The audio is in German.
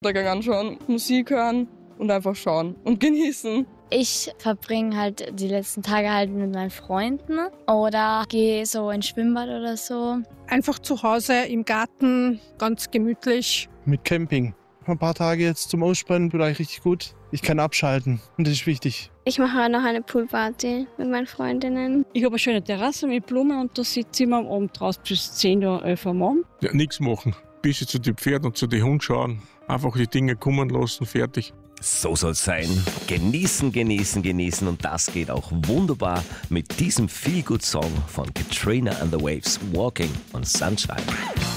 Untergang anschauen, Musik hören und einfach schauen und genießen. Ich verbringe halt die letzten Tage halt mit meinen Freunden oder gehe so ins Schwimmbad oder so. Einfach zu Hause im Garten, ganz gemütlich. Mit Camping. Ein paar Tage jetzt zum Ausspannen vielleicht richtig gut. Ich kann abschalten und das ist wichtig. Ich mache auch noch eine Poolparty mit meinen Freundinnen. Ich habe eine schöne Terrasse mit Blumen und da sitze ich immer am Abend draußen bis 10 oder 11 Uhr morgens. Ja, nichts machen. Bisschen zu den Pferden und zu den Hunden schauen. Einfach die Dinge kommen lassen, fertig. So soll's sein. Genießen, genießen, genießen und das geht auch wunderbar mit diesem Feel-Good-Song von Katrina and the Waves, Walking on Sunshine.